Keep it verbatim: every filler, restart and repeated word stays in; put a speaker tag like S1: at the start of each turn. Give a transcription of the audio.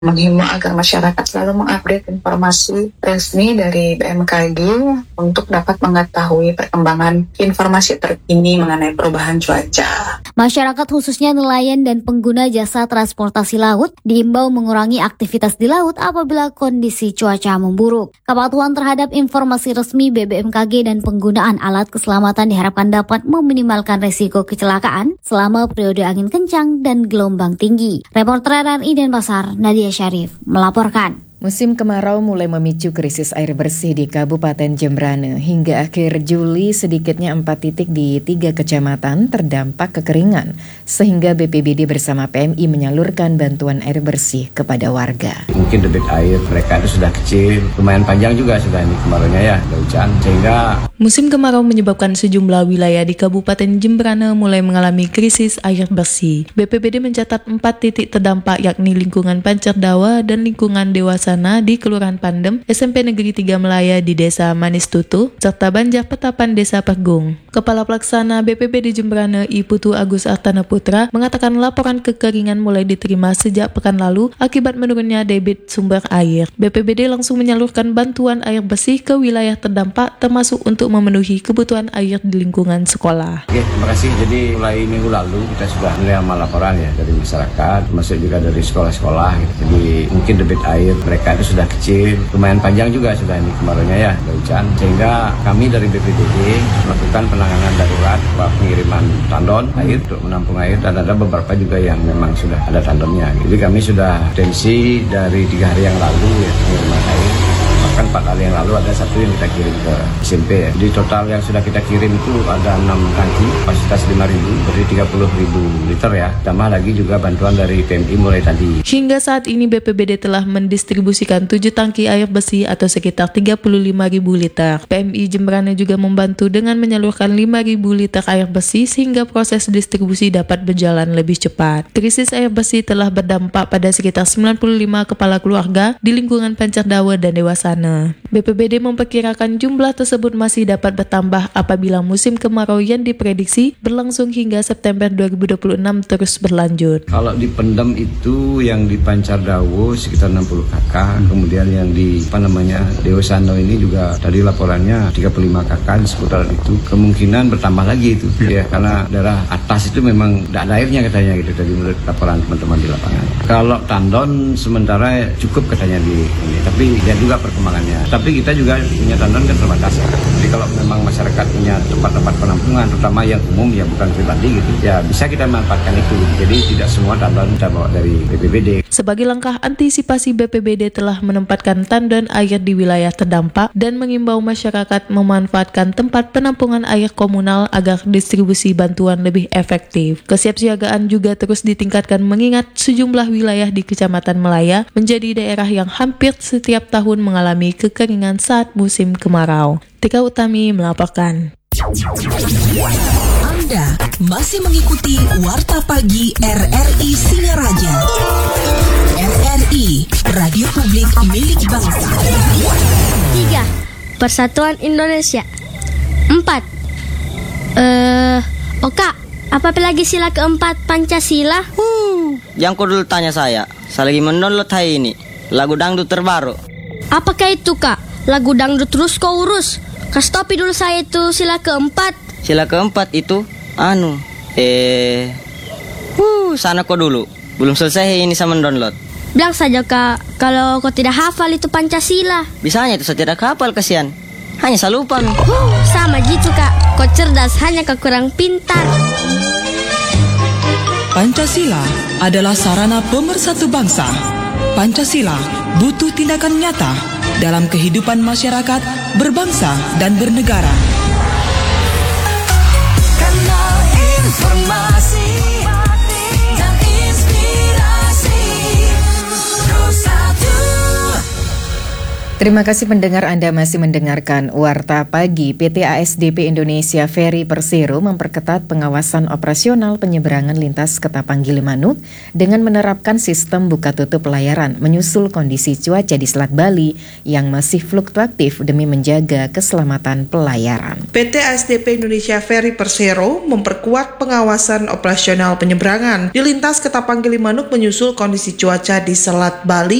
S1: menghimbau agar masyarakat selalu mengupdate informasi resmi dari B M K G untuk dapat mengetahui perkembangan informasi terkini mengenai perubahan cuaca.
S2: Masyarakat khususnya nelayan dan pengguna jasa transportasi laut diimbau mengurangi aktivitas di laut apabila kondisi cuaca memburuk. Kepatuhan terhadap informasi resmi B B M K G dan penggunaan alat keselamatan diharapkan dapat meminimalkan risiko kecelakaan selama periode angin kencang dan gelombang tinggi. Reporter R R I Denpasar, Nadia Syarif melaporkan.
S3: Musim kemarau mulai memicu krisis air bersih di Kabupaten Jembrane. Hingga akhir Juli sedikitnya empat titik di tiga kecamatan terdampak kekeringan. Sehingga B P B D bersama P M I menyalurkan bantuan air bersih kepada warga.
S4: Mungkin debit air mereka itu sudah kecil, lumayan panjang juga sudah ini kemaraunya ya, ada hujan. Sehingga
S5: musim kemarau menyebabkan sejumlah wilayah di Kabupaten Jembrane mulai mengalami krisis air bersih. B P B D mencatat empat titik terdampak yakni lingkungan Pancerdawa dan lingkungan Dewasa di Kelurahan Pandem, S M P Negeri tiga Melaya di Desa Manis Tutu, serta Banjar Petapan Desa Pergung. Kepala Pelaksana B P B D Jembrane I Putu Agus Artana Putra mengatakan laporan kekeringan mulai diterima sejak pekan lalu akibat menurunnya debit sumber air. B P B D langsung menyalurkan bantuan air bersih ke wilayah terdampak termasuk untuk memenuhi kebutuhan air di lingkungan sekolah.
S4: Oke, terima kasih. Jadi mulai minggu lalu kita sudah menerima laporan ya dari masyarakat, termasuk juga dari sekolah-sekolah. Gitu. Jadi mungkin debit air mereka mereka itu sudah kecil, lumayan panjang juga sudah ini kemaraunya ya, ada hujan. Sehingga kami dari B P B D melakukan penanganan darurat, pengiriman tandon air untuk menampung air, dan ada beberapa juga yang memang sudah ada tandonnya. Jadi kami sudah tensi dari tiga hari yang lalu ya pengiriman air. Bahkan empat hari yang lalu ada satu yang kita kirim ke S M P ya. Jadi total yang sudah kita kirim itu ada enam tangki, kapasitas lima ribu, berarti tiga puluh ribu liter ya. Tambah lagi juga bantuan dari P M I mulai tadi.
S5: Hingga saat ini B P B D telah mendistribusikan tujuh tangki air bersih atau sekitar tiga puluh lima ribu liter. P M I Jembrane juga membantu dengan menyalurkan lima ribu liter air bersih sehingga proses distribusi dapat berjalan lebih cepat. Krisis air bersih telah berdampak pada sekitar sembilan puluh lima kepala keluarga di lingkungan Pancerdawa dan Dewasa. B P B D memperkirakan jumlah tersebut masih dapat bertambah apabila musim kemarau yang diprediksi berlangsung hingga September dua ribu dua puluh enam terus berlanjut.
S4: Kalau di Pendem itu yang di Pancerdawa sekitar enam puluh kakak, kemudian yang di apa namanya Dewasano ini juga tadi laporannya tiga puluh lima kakak di seputaran itu, kemungkinan bertambah lagi itu ya karena daerah atas itu memang tidak ada airnya katanya gitu tadi menurut laporan teman-teman di lapangan. Kalau tandon sementara cukup katanya di ini, tapi lihat juga perkembangannya. Tapi kita juga punya tandon kan terbatas ya. Jadi kalau memang masyarakat punya tempat-tempat penampungan, terutama yang umum ya bukan pribadi gitu, ya bisa kita manfaatkan itu. Jadi tidak semua tandon kita bawa dari B P B D.
S5: Sebagai langkah antisipasi, B P B D telah menempatkan tandon air di wilayah terdampak dan mengimbau masyarakat memanfaatkan tempat penampungan air komunal agar distribusi bantuan lebih efektif. Kesiapsiagaan juga terus ditingkatkan mengingat sejumlah wilayah di Kecamatan Melaya menjadi daerah yang hampir setiap tahun mengalami kekeringan saat musim kemarau. Tika Utami melaporkan.
S6: Anda masih mengikuti Warta Pagi R R I Singaraja. R R I, Radio Publik Milik Bangsa.
S7: Tiga, Persatuan Indonesia. Empat, eh, uh, Oka, apa lagi sila keempat Pancasila?
S8: Uh, yang kau dulu tanya saya, saya lagi mendownload hari ini lagu dangdut terbaru.
S7: Apakah itu kak? Lagu dangdut terus kau urus. Kasih topi dulu saya itu sila keempat.
S8: Sila keempat itu, anu, eh, uh, sana kau dulu. Belum selesai ini saya mendownload.
S7: Bilang saja kak, kalau kau tidak hafal itu Pancasila.
S8: Bisanya itu saya tidak hafal kasihan. Hanya saya lupa.
S7: Uh, sama gitu kak, kau cerdas hanya kau kurang pintar.
S6: Pancasila adalah sarana pemersatu bangsa. Pancasila butuh tindakan nyata dalam kehidupan masyarakat, berbangsa, dan bernegara. Kanal informasi dan inspirasi. Pro satu
S3: Terima kasih pendengar, Anda masih mendengarkan Warta Pagi. P T A S D P Indonesia Ferry Persero memperketat pengawasan operasional penyeberangan lintas Ketapang Gilimanuk dengan menerapkan sistem buka tutup pelayaran menyusul kondisi cuaca di Selat Bali yang masih fluktuatif demi menjaga keselamatan pelayaran.
S9: P T A S D P Indonesia Ferry Persero memperkuat pengawasan operasional penyeberangan di lintas Ketapang Gilimanuk menyusul kondisi cuaca di Selat Bali